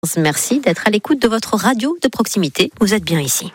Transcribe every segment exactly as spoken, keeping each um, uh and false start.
Merci d'être à l'écoute de votre radio de proximité. Vous êtes bien ici.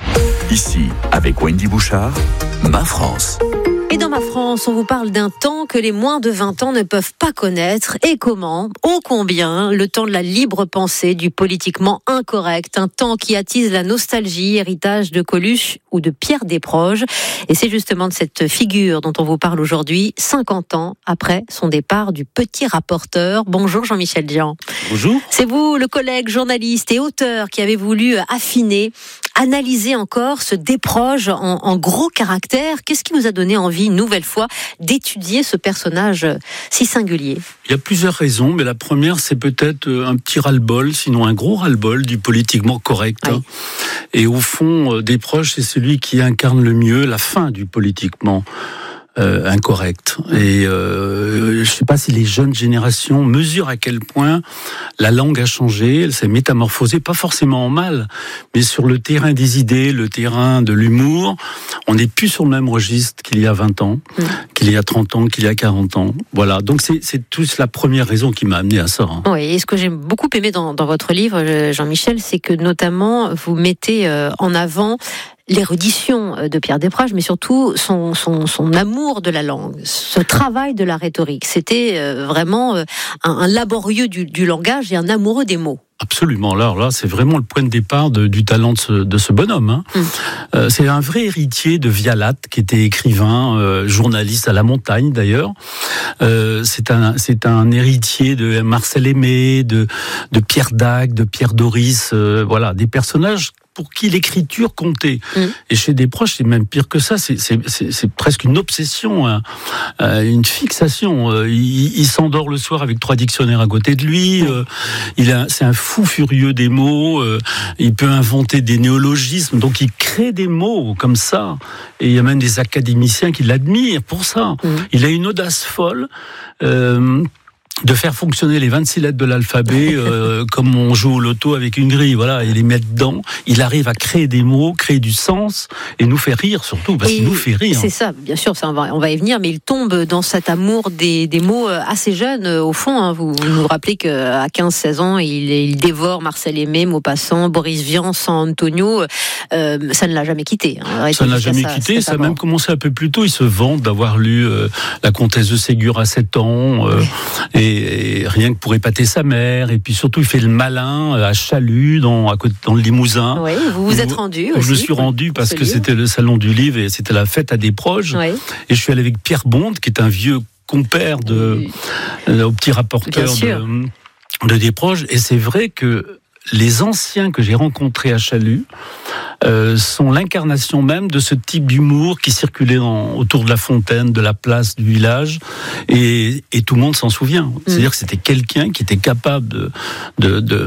Ici, avec Wendy Bouchard, Ma France. Et dans Ma France, on vous parle d'un temps que les moins de vingt ans ne peuvent pas connaître. Et comment ? Ô combien ? Le temps de la libre pensée, du politiquement incorrect. Un temps qui attise la nostalgie, héritage de Coluche ou de Pierre Desproges. Et c'est justement de cette figure dont on vous parle aujourd'hui, cinquante ans après son départ du Petit Rapporteur. Bonjour Jean-Michel Dian. Bonjour. C'est vous, le collègue journaliste et auteur, qui avez voulu affiner, analyser encore ce Desproges en, en gros caractère. Qu'est-ce qui vous a donné envie, une nouvelle fois, d'étudier ce personnage si singulier ? Il y a plusieurs raisons, mais la première, c'est peut-être un petit ras-le-bol, sinon un gros ras-le-bol du politiquement correct. Oui. Et au fond, Desproges, c'est celui qui incarne le mieux la fin du politiquement Euh, incorrect. Et euh, je ne sais pas si les jeunes générations mesurent à quel point la langue a changé, elle s'est métamorphosée, pas forcément en mal, mais sur le terrain des idées, le terrain de l'humour, on n'est plus sur le même registre qu'il y a vingt ans, mmh. qu'il y a trente ans, qu'il y a quarante ans. Voilà, donc c'est, c'est toute la première raison qui m'a amené à ça. Hein. Oui, et ce que j'ai beaucoup aimé dans, dans votre livre, Jean-Michel, c'est que notamment vous mettez en avant l'érudition de Pierre Desproges, mais surtout son, son, son amour de la langue, ce travail de la rhétorique. C'était vraiment un, un laborieux du, du langage et un amoureux des mots. Absolument, là, là, c'est vraiment le point de départ de, du talent de ce, de ce bonhomme. Hein. Mmh. Euh, c'est un vrai héritier de Vialat, qui était écrivain, euh, journaliste à La Montagne d'ailleurs. Euh, c'est un, c'est un héritier de Marcel Aimé, de, de Pierre Dac, de Pierre Doris. Euh, voilà, des personnages pour qui l'écriture comptait. Mmh. Et chez Desproges, c'est même pire que ça. C'est, c'est, c'est, c'est presque une obsession, hein, une fixation. Il, il s'endort le soir avec trois dictionnaires à côté de lui. Mmh. Il a, c'est un fou furieux des mots. Il peut inventer des néologismes. Donc il crée des mots comme ça. Et il y a même des académiciens qui l'admirent pour ça. Mmh. Il a une audace folle. Euh, de faire fonctionner les vingt-six lettres de l'alphabet euh, comme on joue au loto avec une grille, voilà, et les mettre dedans. Il arrive à créer des mots, créer du sens et nous faire rire surtout, parce et qu'il nous fait rire. C'est ça, bien sûr, ça, on, va, on va y venir, mais il tombe dans cet amour des, des mots assez jeunes, au fond. Hein. Vous, vous nous rappelez qu'à quinze seize ans, il, il dévore Marcel Aimé, Maupassant, Boris Vian, San Antonio. Euh, ça ne l'a jamais quitté. Hein. Ça ne l'a jamais ça, quitté, ça a même commencé un peu plus tôt. Il se vante d'avoir lu euh, La Comtesse de Ségur à sept ans, euh, et Et rien que pour épater sa mère, et puis surtout il fait le malin à Chalut, dans, à côté, dans le Limousin. Oui, vous vous êtes rendu aussi. Je me suis rendu parce que livre. C'était le salon du livre et c'était la fête à Desproges. Oui. Et je suis allé avec Pierre Bonde, qui est un vieux compère de, oui. euh, au Petit Rapporteur de, de Desproges. Et c'est vrai que les anciens que j'ai rencontrés à Chalut euh, sont l'incarnation même de ce type d'humour qui circulait dans, autour de la fontaine, de la place, du village, et, et tout le monde s'en souvient. Mmh. C'est-à-dire que c'était quelqu'un qui était capable de, de, de,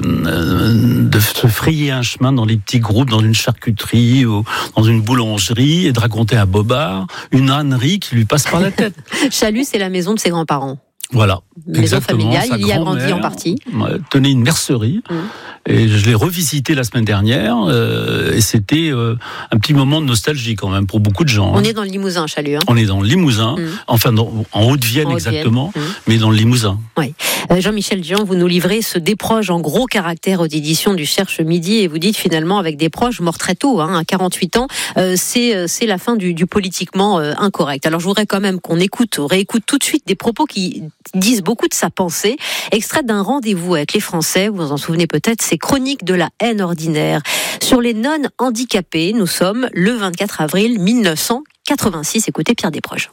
de se frayer un chemin dans les petits groupes, dans une charcuterie, ou dans une boulangerie, et de raconter un bobard, une ânerie qui lui passe par la tête. Chalut, c'est la maison de ses grands-parents. Voilà, maison exactement. familiale, il y a grandi en partie. Tenait une mercerie, mmh. et je l'ai revisité la semaine dernière, euh, et c'était euh, un petit moment de nostalgie quand même pour beaucoup de gens. On hein. est dans le Limousin, Chalut. Hein. On est dans le Limousin, mmh. enfin dans, en Haute-Vienne en exactement, Haute-Vienne. Mmh. mais dans le Limousin. Oui. Euh, Jean-Michel Dian, vous nous livrez ce Desproges en gros caractère aux éditions du Cherche Midi, et vous dites finalement avec Desproges mort très tôt, hein, à quarante-huit ans, euh, c'est, c'est la fin du, du politiquement euh, incorrect. Alors je voudrais quand même qu'on écoute, réécoute tout de suite des propos qui disent beaucoup de sa pensée, extrait d'un rendez-vous avec les Français, vous vous en souvenez peut-être, c'est Chroniques de la haine ordinaire. Sur les non-handicapés, nous sommes le vingt-quatre avril mille neuf cent quatre-vingt-six. Écoutez Pierre Desproges.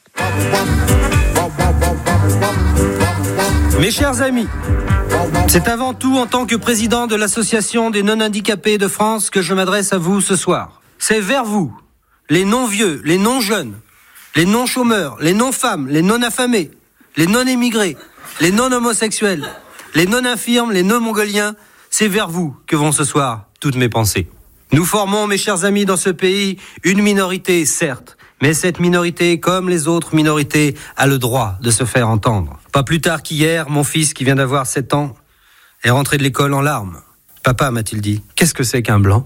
Mes chers amis, c'est avant tout en tant que président de l'Association des non-handicapés de France que je m'adresse à vous ce soir. C'est vers vous, les non-vieux, les non-jeunes, les non-chômeurs, les non-femmes, les non-affamés, les non-émigrés, les non-homosexuels, les non-infirmes, les non-mongoliens, c'est vers vous que vont ce soir toutes mes pensées. Nous formons, mes chers amis, dans ce pays, une minorité, certes, mais cette minorité, comme les autres minorités, a le droit de se faire entendre. Pas plus tard qu'hier, mon fils, qui vient d'avoir sept ans, est rentré de l'école en larmes. « Papa, m'a-t-il dit, qu'est-ce que c'est qu'un blanc ?»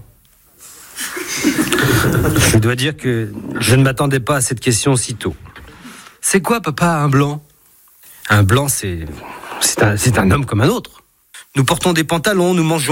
Je dois dire que je ne m'attendais pas à cette question si tôt. « C'est quoi, papa, un blanc ?» Un blanc, c'est, c'est, un, c'est un homme comme un autre. Nous portons des pantalons, nous mangeons